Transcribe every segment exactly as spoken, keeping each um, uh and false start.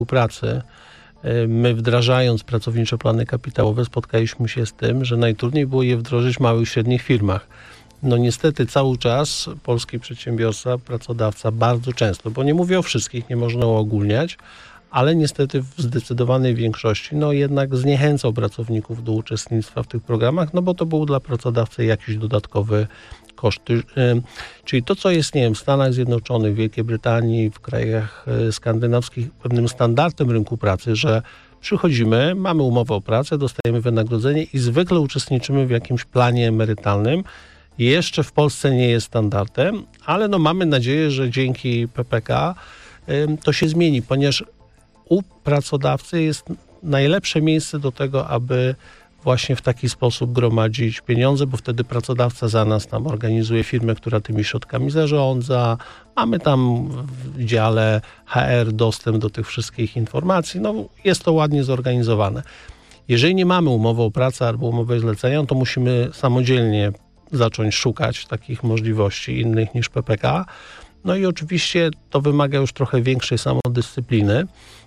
pracy, my wdrażając pracownicze plany kapitałowe spotkaliśmy się z tym, że najtrudniej było je wdrożyć w małych i średnich firmach. No niestety cały czas polski przedsiębiorca, pracodawca bardzo często, bo nie mówię o wszystkich, nie można uogólniać, ale niestety w zdecydowanej większości no jednak zniechęcał pracowników do uczestnictwa w tych programach, no bo to był dla pracodawcy jakiś dodatkowy koszt. Czyli to, co jest, nie wiem, w Stanach Zjednoczonych, w Wielkiej Brytanii, w krajach skandynawskich pewnym standardem rynku pracy, że przychodzimy, mamy umowę o pracę, dostajemy wynagrodzenie i zwykle uczestniczymy w jakimś planie emerytalnym. Jeszcze w Polsce nie jest standardem, ale no mamy nadzieję, że dzięki P P K to się zmieni, ponieważ u pracodawcy jest najlepsze miejsce do tego, aby właśnie w taki sposób gromadzić pieniądze, bo wtedy pracodawca za nas tam organizuje firmę, która tymi środkami zarządza. Mamy tam w dziale H R dostęp do tych wszystkich informacji. No, jest to ładnie zorganizowane. Jeżeli nie mamy umowy o pracę albo umowy zlecenia, to musimy samodzielnie zacząć szukać takich możliwości innych niż P P K. No i oczywiście to wymaga już trochę większej samodyscypliny.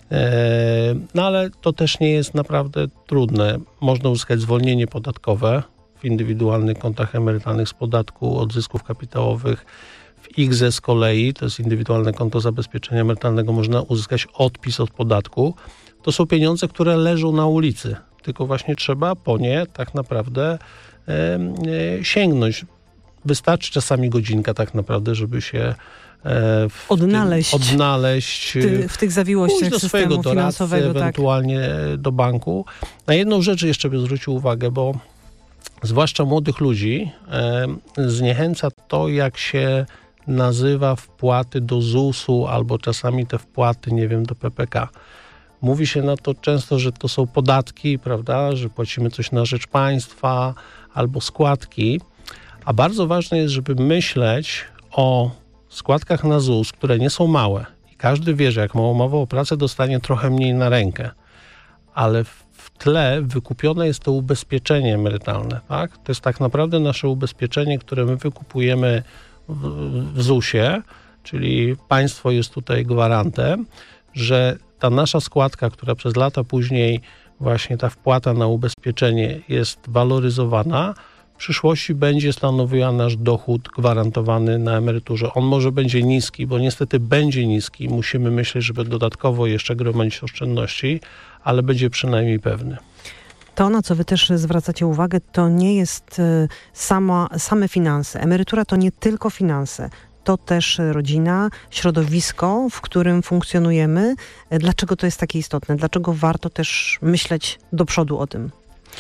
No ale to też nie jest naprawdę trudne. Można uzyskać zwolnienie podatkowe w indywidualnych kontach emerytalnych z podatku od zysków kapitałowych. W I K Z E z kolei, to jest indywidualne konto zabezpieczenia emerytalnego, można uzyskać odpis od podatku. To są pieniądze, które leżą na ulicy, tylko właśnie trzeba po nie tak naprawdę e, e, sięgnąć. Wystarczy czasami godzinka tak naprawdę, żeby się W odnaleźć, tym, odnaleźć ty, w tych zawiłościach do systemu finansowego, ewentualnie tak. do banku. Na jedną rzecz jeszcze bym zwrócił uwagę, bo zwłaszcza młodych ludzi e, zniechęca to, jak się nazywa wpłaty do zusu albo czasami te wpłaty, nie wiem, do P P K. Mówi się na to często, że to są podatki, prawda, że płacimy coś na rzecz państwa albo składki, a bardzo ważne jest, żeby myśleć o składkach na Z U S, które nie są małe i każdy wie, że jak ma umowę o pracę, dostanie trochę mniej na rękę, ale w tle wykupione jest to ubezpieczenie emerytalne, tak? To jest tak naprawdę nasze ubezpieczenie, które my wykupujemy w, w Z U S-ie, czyli państwo jest tutaj gwarantem, że ta nasza składka, która przez lata później właśnie ta wpłata na ubezpieczenie jest waloryzowana, w przyszłości będzie stanowiła nasz dochód gwarantowany na emeryturze. On może będzie niski, bo niestety będzie niski. Musimy myśleć, żeby dodatkowo jeszcze gromadzić oszczędności, ale będzie przynajmniej pewny. To, na co wy też zwracacie uwagę, to nie jest sama, same finanse. Emerytura to nie tylko finanse. To też rodzina, środowisko, w którym funkcjonujemy. Dlaczego to jest takie istotne? Dlaczego warto też myśleć do przodu o tym?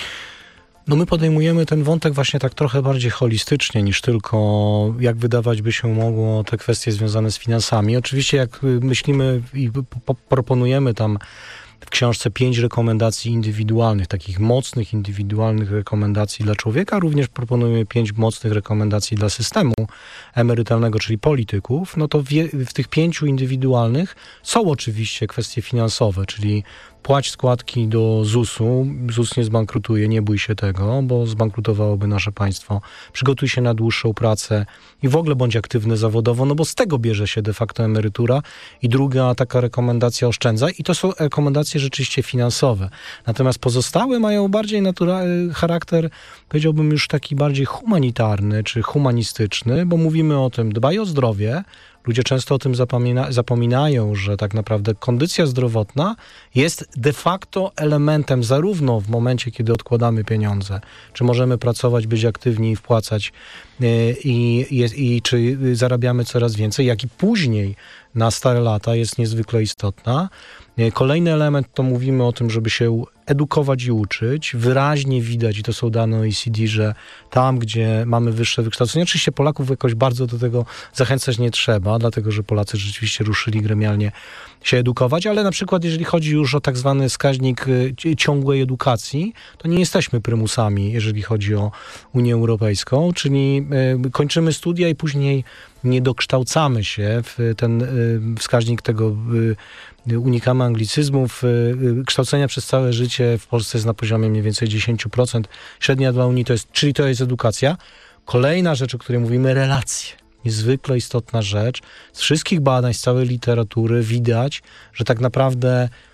No my podejmujemy ten wątek właśnie tak trochę bardziej holistycznie niż tylko, jak wydawać by się mogło, te kwestie związane z finansami. Oczywiście jak myślimy i proponujemy tam w książce pięć rekomendacji indywidualnych, takich mocnych, indywidualnych rekomendacji dla człowieka. Również proponujemy pięć mocnych rekomendacji dla systemu emerytalnego, czyli polityków. No to w, w tych pięciu indywidualnych są oczywiście kwestie finansowe, czyli płać składki do Z U S-u. Z U S nie zbankrutuje, nie bój się tego, bo zbankrutowałoby nasze państwo. Przygotuj się na dłuższą pracę i w ogóle bądź aktywny zawodowo, no bo z tego bierze się de facto emerytura. I druga taka rekomendacja, oszczędzaj. I to są rekomendacje rzeczywiście finansowe. Natomiast pozostałe mają bardziej natura- charakter, powiedziałbym już taki bardziej humanitarny czy humanistyczny, bo mówimy o tym, dbaj o zdrowie. Ludzie często o tym zapomina- zapominają, że tak naprawdę kondycja zdrowotna jest de facto elementem zarówno w momencie, kiedy odkładamy pieniądze, czy możemy pracować, być aktywni i wpłacać yy, i, i, i czy zarabiamy coraz więcej, jak i później na stare lata jest niezwykle istotna. Kolejny element to mówimy o tym, żeby się edukować i uczyć. Wyraźnie widać, i to są dane O E C D, że tam, gdzie mamy wyższe wykształcenie, oczywiście Polaków jakoś bardzo do tego zachęcać nie trzeba, dlatego że Polacy rzeczywiście ruszyli gremialnie się edukować, ale na przykład jeżeli chodzi już o tak zwany wskaźnik ciągłej edukacji, to nie jesteśmy prymusami, jeżeli chodzi o Unię Europejską, czyli kończymy studia i później nie dokształcamy się w ten wskaźnik tego, unikamy anglicyzmów. Kształcenia przez całe życie w Polsce jest na poziomie mniej więcej dziesięć procent. Średnia dla Unii to jest, czyli to jest edukacja. Kolejna rzecz, o której mówimy, relacje. niezwykle istotna rzecz. Z wszystkich badań, z całej literatury widać, że tak naprawdę